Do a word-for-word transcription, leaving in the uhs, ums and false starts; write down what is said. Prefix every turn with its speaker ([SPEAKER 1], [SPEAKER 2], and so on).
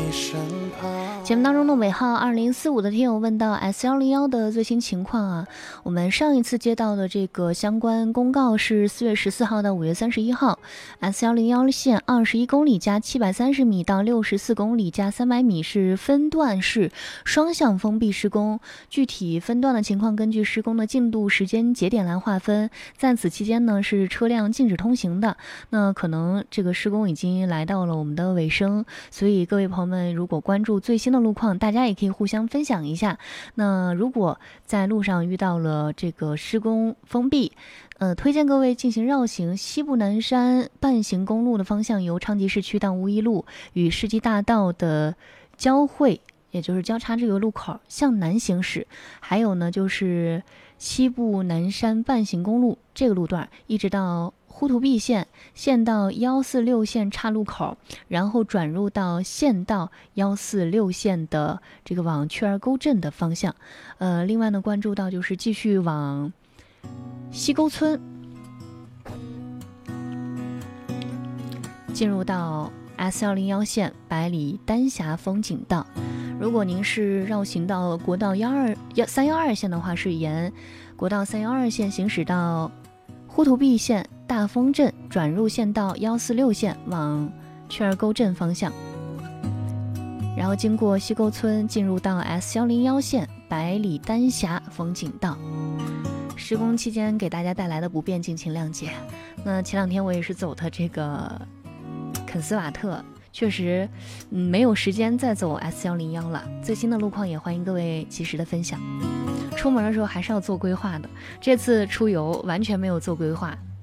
[SPEAKER 1] 节目当中的尾号二零四五的听友问到 S 一零一 的最新情况啊，我们上一次接到的这个相关公告是四月十四号到五月三十一号 ，S 一零一 线二十一公里加七百三十米到六十四公里加三百米是分段式双向封闭施工，具体分段的情况根据施工的进度、时间节点来划分。在此期间呢，是车辆禁止通行的。那可能这个施工已经来到了我们的尾声，所以各位朋友们如果关注最新的路况，大家也可以互相分享一下。那如果在路上遇到了这个施工封闭，呃，推荐各位进行绕行西部南山半行公路的方向，由昌吉市区到乌一路与世纪大道的交汇，也就是交叉这个路口向南行驶。还有呢，就是西部南山半行公路这个路段一直到呼图壁线县道一四六线岔路口，然后转入到县道一四六线的这个往雀儿沟镇的方向。呃，另外呢，关注到就是继续往西沟村进入到 S 一零一 线百里丹霞风景道。如果您是绕行到国道三一二线的话，是沿国道三一二线行驶到呼图壁线大丰镇，转入县道一四六线往雀儿沟镇方向，然后经过西沟村进入到 S 一零一 线百里丹霞风景道。施工期间给大家带来的不便敬请谅解。那前两天我也是走的这个肯斯瓦特，确实、嗯、没有时间再走 S 一零一 了。最新的路况也欢迎各位及时的分享。出门的时候还是要做规划的，这次出游完全没有做规划，